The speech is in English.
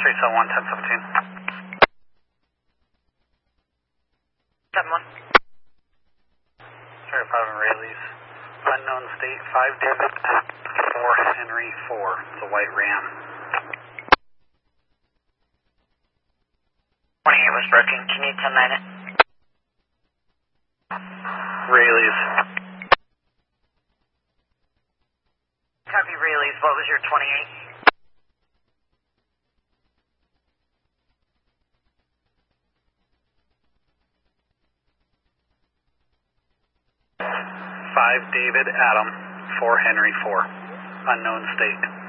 371, 1017. 7-1. Sorry, 5 and Rayleigh's. Unknown state, 5 David, 4 Henry 4. It's a white Ram. 28 was broken. Can you 10-9 it? Rayleigh's. Copy Rayleigh's. What was your 28? 5 David, Adam, 4 Henry 4. Unknown state.